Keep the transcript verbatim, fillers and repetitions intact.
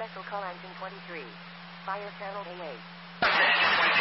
vessel call engine twenty-three. Fire channel A eight.